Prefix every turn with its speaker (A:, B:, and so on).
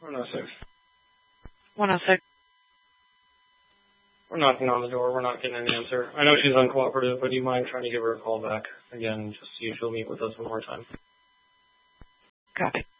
A: 106.
B: 106.
A: We're knocking on the door. We're not getting an answer. I know she's uncooperative, but do you mind trying to give her a call back again, just see if she'll meet with us one more time?
B: Copy.